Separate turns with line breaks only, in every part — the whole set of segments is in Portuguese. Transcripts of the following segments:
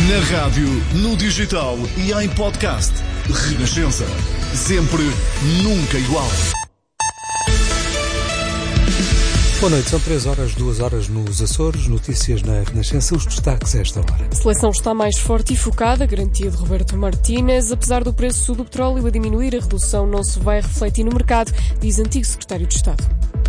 Na rádio, no digital e em podcast. Renascença. Sempre, nunca igual.
Boa noite, são 3 horas, 2 horas nos Açores. Notícias na Renascença, os destaques a esta hora.
A seleção está mais forte e focada, garantia de Roberto Martínez. Apesar do preço do petróleo a diminuir, a redução não se vai refletir no mercado, diz antigo secretário de Estado.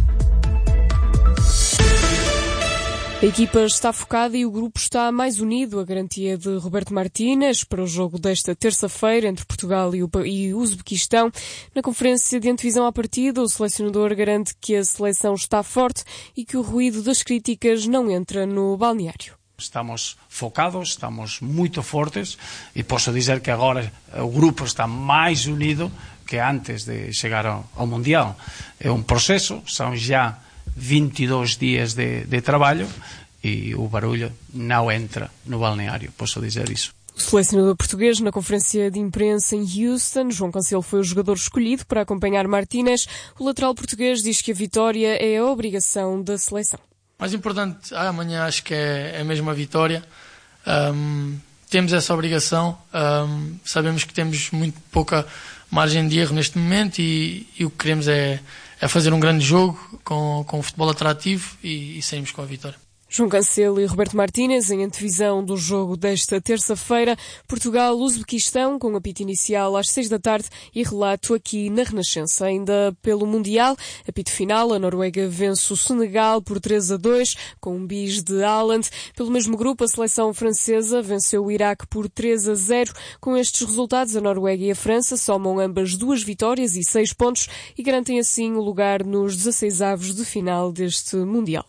A equipa está focada e o grupo está mais unido. A garantia de Roberto Martínez para o jogo desta terça-feira entre Portugal e o Uzbequistão. Na conferência de antevisão à partida, o selecionador garante que a seleção está forte e que o ruído das críticas não entra no balneário.
Estamos focados, estamos muito fortes e posso dizer que agora o grupo está mais unido que antes de chegar ao Mundial. É um processo, são já 22 dias de trabalho e o barulho não entra no balneário, posso dizer isso.
O selecionador português, na conferência de imprensa em Houston, João Cancelo foi o jogador escolhido para acompanhar Martínez. O lateral português diz que a vitória é a obrigação da seleção.
Mais importante amanhã acho que é mesmo a vitória. Temos essa obrigação, sabemos que temos muito pouca margem de erro neste momento e o que queremos é fazer um grande jogo com um futebol atrativo e saímos com a vitória.
João Cancelo e Roberto Martínez em antevisão do jogo desta terça-feira. Portugal-Uzbequistão, com apito inicial às 6 da tarde e relato aqui na Renascença. Ainda pelo Mundial, apito final, a Noruega vence o Senegal por 3-2, com um bis de Haaland. Pelo mesmo grupo, a seleção francesa venceu o Iraque por 3-0. Com estes resultados, a Noruega e a França somam ambas 2 vitórias e 6 pontos e garantem assim o lugar nos 16avos de final deste Mundial.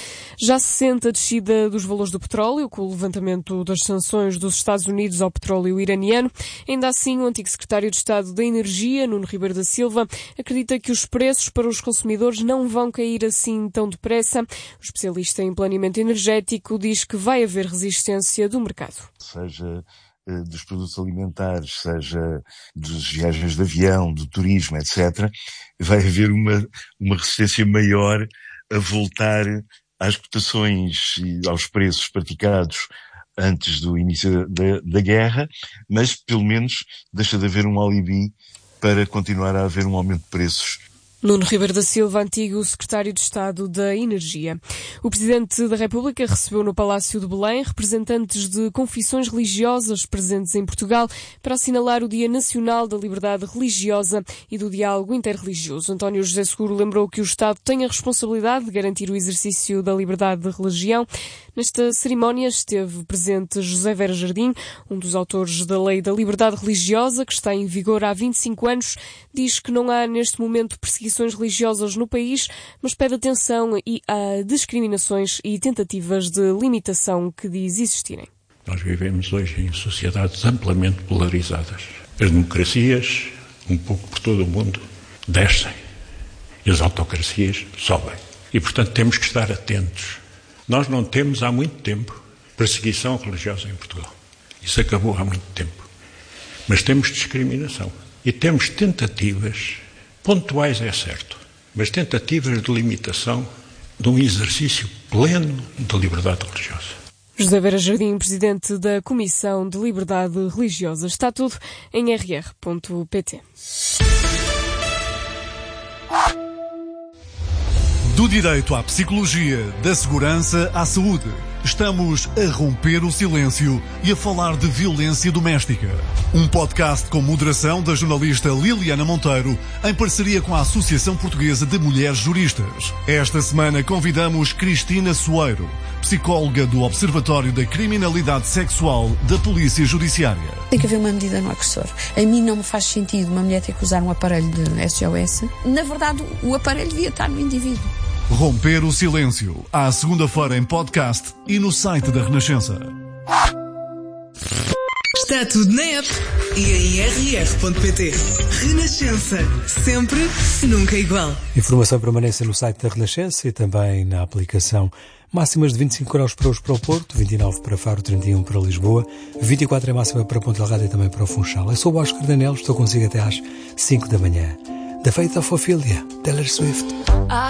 Já se sente a descida dos valores do petróleo, com o levantamento das sanções dos Estados Unidos ao petróleo iraniano. Ainda assim, o antigo secretário de Estado da Energia, Nuno Ribeiro da Silva, acredita que os preços para os consumidores não vão cair assim tão depressa. O especialista em planeamento energético diz que vai haver resistência do mercado.
Seja dos produtos alimentares, seja das viagens de avião, do turismo, etc., vai haver uma resistência maior a voltar às cotações e aos preços praticados antes do início da guerra, mas pelo menos deixa de haver um alibi para continuar a haver um aumento de preços.
Nuno Ribeiro da Silva, antigo secretário de Estado da Energia. O Presidente da República recebeu no Palácio de Belém representantes de confissões religiosas presentes em Portugal para assinalar o Dia Nacional da Liberdade Religiosa e do Diálogo Interreligioso. António José Seguro lembrou que o Estado tem a responsabilidade de garantir o exercício da liberdade de religião. Nesta cerimónia esteve presente José Vera Jardim, um dos autores da Lei da Liberdade Religiosa, que está em vigor há 25 anos. Diz que não há neste momento perseguições religiosas no país, mas pede atenção a discriminações e tentativas de limitação que diz existirem.
Nós vivemos hoje em sociedades amplamente polarizadas. As democracias, um pouco por todo o mundo, descem e as autocracias sobem. E, portanto, temos que estar atentos. Nós não temos há muito tempo perseguição religiosa em Portugal. Isso acabou há muito tempo. Mas temos discriminação. E temos tentativas pontuais, é certo, mas tentativas de limitação de um exercício pleno de liberdade religiosa.
José Vera Jardim, presidente da Comissão de Liberdade Religiosa. Está tudo em rr.pt.
Do direito à psicologia, da segurança à saúde. Estamos a romper o silêncio e a falar de violência doméstica. Um podcast com moderação da jornalista Liliana Monteiro, em parceria com a Associação Portuguesa de Mulheres Juristas. Esta semana convidamos Cristina Soeiro, psicóloga do Observatório da Criminalidade Sexual da Polícia Judiciária.
Tem que haver uma medida no agressor. A mim não me faz sentido uma mulher ter que usar um aparelho de SOS. Na verdade, o aparelho devia estar no indivíduo.
Romper o silêncio, à segunda-feira em podcast e no site da Renascença.
Está tudo na app e em rr.pt. Renascença, sempre, nunca igual.
Informação permanece no site da Renascença e também na aplicação. Máximas de 25 graus para hoje para o Porto, 29 para Faro, 31 para Lisboa, 24 é máxima para Ponta Delgada e também para o Funchal. Eu sou o Oscar Danelo, estou consigo até às 5 da manhã. The Fate of Ophelia, Taylor Swift.